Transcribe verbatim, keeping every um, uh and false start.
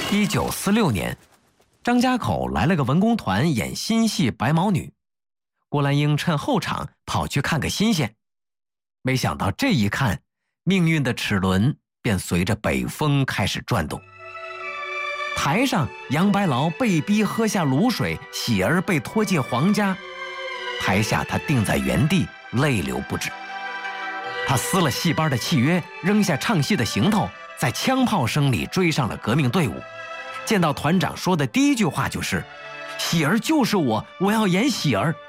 一九四六年，张家口来了个文工团演新戏《白毛女》，郭兰英趁后场跑去看个新鲜。没想到这一看，命运的齿轮便随着北风开始转动。台上杨白劳被逼喝下卤水，喜儿被拖进皇家，台下他定在原地，泪流不止。他撕了戏班的契约，扔下唱戏的行头，在枪炮声里追上了革命队伍。见到团长说的第一句话就是：喜儿就是我，我要演喜儿。